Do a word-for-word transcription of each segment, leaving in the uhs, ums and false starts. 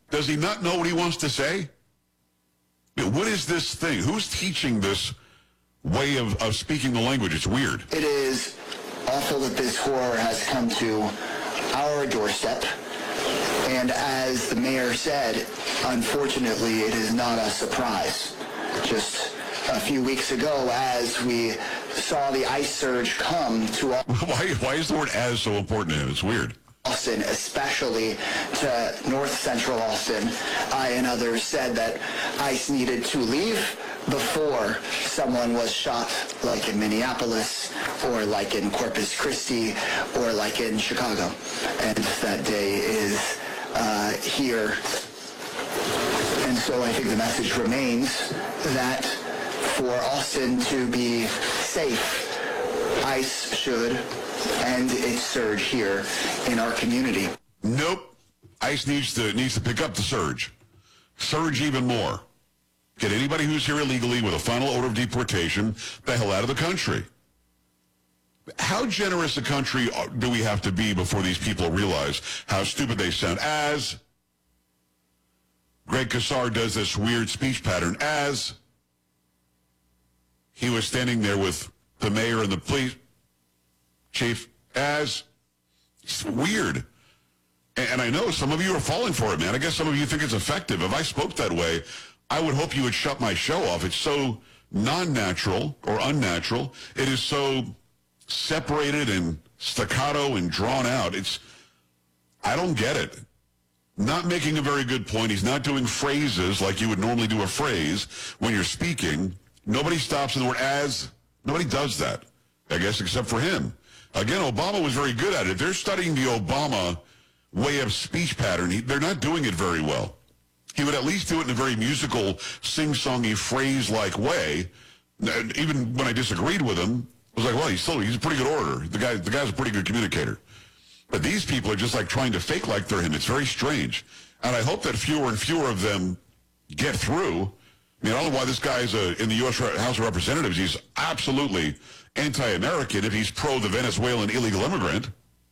Does he not know what he wants to say? What is this thing? Who's teaching this way of, of speaking the language? It's weird. It is awful that this horror has come to our doorstep. And as the mayor said, unfortunately, it is not a surprise. Just a few weeks ago, as we saw the ice surge come to all... Why, why is the word "as" so important to him? It's weird. Austin, especially to north central Austin, I and others said that ICE needed to leave before someone was shot, like in Minneapolis, or like in Corpus Christi, or like in Chicago. And that day is uh, here. And so I think the message remains that for Austin to be safe, ICE should end its surge here in our community. Nope. ICE needs to needs to pick up the surge. Surge even more. Get anybody who's here illegally with a final order of deportation the hell out of the country. How generous a country do we have to be before these people realize how stupid they sound? As Greg Casar does this weird speech pattern, as he was standing there with the mayor and the police chief, as it's weird. And I know some of you are falling for it, man. I guess some of you think it's effective. If I spoke that way, I would hope you would shut my show off. It's so non-natural or unnatural. It is so separated and staccato and drawn out. It's, I don't get it. Not making a very good point. He's not doing phrases like you would normally do a phrase when you're speaking. Nobody stops in the word as. Nobody does that, I guess, except for him. Again, Obama was very good at it. They're studying the Obama way of speech pattern. He, they're not doing it very well. He would at least do it in a very musical, sing-songy, phrase-like way. Even when I disagreed with him, I was like, well, he's still, he's a pretty good orator. The guy, the guy's a pretty good communicator. But these people are just like trying to fake like they're him. It's very strange. And I hope that fewer and fewer of them get through. I mean, I don't know why this guy's a, in the U S House of Representatives. He's absolutely anti-American if he's pro the Venezuelan illegal immigrant.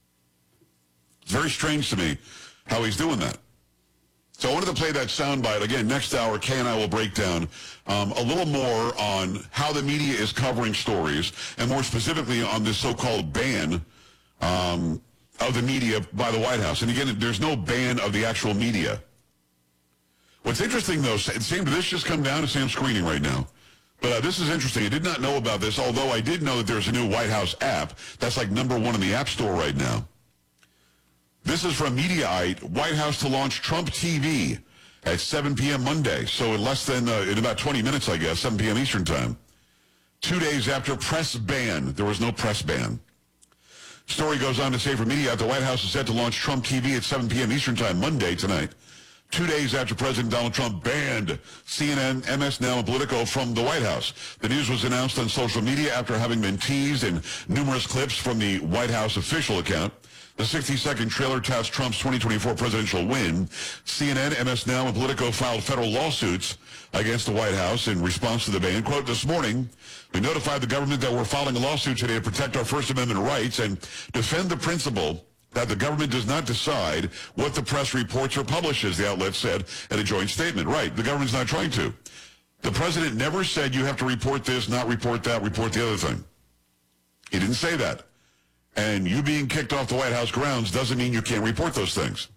It's very strange to me how he's doing that. So I wanted to play that soundbite. Again, next hour, Kay and I will break down um, a little more on how the media is covering stories, and more specifically on this so-called ban um, of the media by the White House. And again, there's no ban of the actual media. What's interesting, though, it seemed this just come down to Sam screening right now. But uh, this is interesting. I did not know about this, although I did know that there's a new White House app. That's like number one in the App Store right now. This is from Mediaite. White House to launch Trump T V at seven p.m. Monday. So in less than, uh, in about twenty minutes, I guess, seven p.m. Eastern time. Two days after press ban. There was no press ban. Story goes on to say from Mediaite, the White House is set to launch Trump T V at seven p.m. Eastern time Monday tonight. Two days after President Donald Trump banned C N N, M S Now, and Politico from the White House. The news was announced on social media after having been teased in numerous clips from the White House official account. The sixty-second trailer touts Trump's twenty twenty-four presidential win. C N N, M S Now, and Politico filed federal lawsuits against the White House in response to the ban. Quote, this morning, we notified the government that we're filing a lawsuit today to protect our First Amendment rights and defend the principle that the government does not decide what the press reports or publishes, the outlet said in a joint statement. Right, the government's not trying to. The president never said you have to report this, not report that, report the other thing. He didn't say that. And you being kicked off the White House grounds doesn't mean you can't report those things.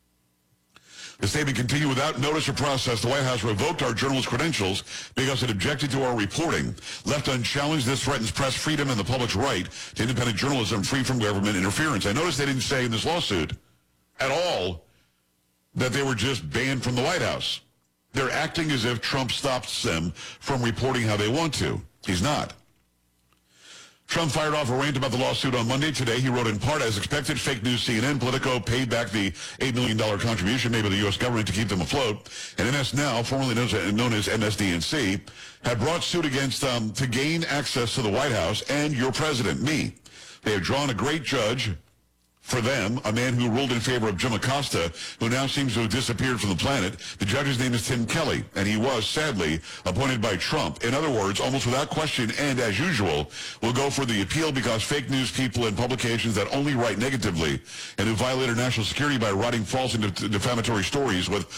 The statement continued, without notice or process, the White House revoked our journalist credentials because it objected to our reporting. Left unchallenged, this threatens press freedom and the public's right to independent journalism free from government interference. I noticed they didn't say in this lawsuit at all that they were just banned from the White House. They're acting as if Trump stops them from reporting how they want to. He's not. Trump fired off a rant about the lawsuit on Monday. Today, he wrote, in part, as expected, fake news C N N, Politico paid back the eight million dollars contribution made by the U S government to keep them afloat. And M S Now, formerly known as M S D N C, had brought suit against them to gain access to the White House and your president, me. They have drawn a great judge for them, a man who ruled in favor of Jim Acosta, who now seems to have disappeared from the planet. The judge's name is Tim Kelly, and he was, sadly, appointed by Trump. In other words, almost without question and as usual, will go for the appeal because fake news people and publications that only write negatively and who violate our national security by writing false and defamatory stories with